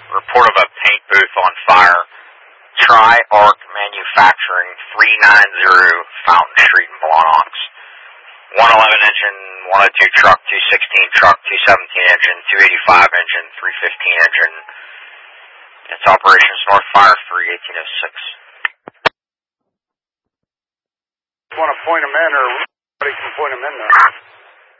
Report of a paint booth on fire. Tri-Arc Manufacturing, 390 Fountain Street in Blawnox. 111 engine, 102 truck, 216 truck, 217 engine, 285 engine, 315 engine. It's operations North Fire 3, 1806. Want to point them in, or somebody can point them in there?